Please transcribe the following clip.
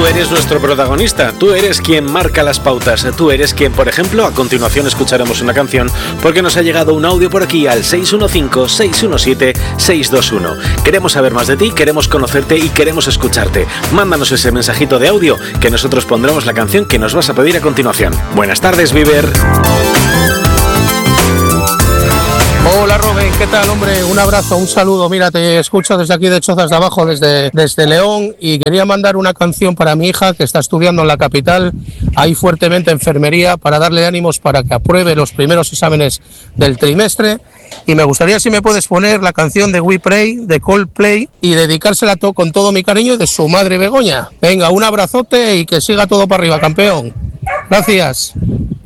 eres nuestro protagonista, tú eres quien marca las pautas, tú eres quien, por ejemplo, a continuación escucharemos una canción porque nos ha llegado un audio por aquí al 615-617-621. Queremos saber más de ti, queremos conocerte y queremos escucharte. Mándanos ese mensajito de audio que nosotros pondremos la canción que nos vas a pedir a continuación. Buenas tardes, Viver. Hola Rubén, ¿qué tal, hombre? Un abrazo, un saludo. Mira, te escucho desde aquí de Chozas de Abajo, desde León, y quería mandar una canción para mi hija que está estudiando en la capital, ahí fuertemente enfermería, para darle ánimos para que apruebe los primeros exámenes del trimestre. Y me gustaría si me puedes poner la canción de We Pray, de Coldplay, y dedicársela con todo mi cariño y de su madre Begoña. Venga, un abrazote y que siga todo para arriba, campeón. Gracias.